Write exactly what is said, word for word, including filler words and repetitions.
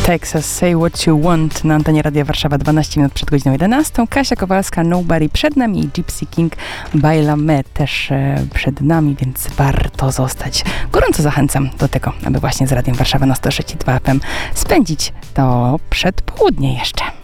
Texas, Say What You Want na antenie Radia Warszawa, dwanaście minut przed godziną jedenastą. Kasia Kowalska, Nobody przed nami i Gypsy King, Baila Me też e, przed nami, więc warto zostać. Gorąco zachęcam do tego, aby właśnie z Radiem Warszawa na sto sześć i dwa F M spędzić to przedpołudnie jeszcze.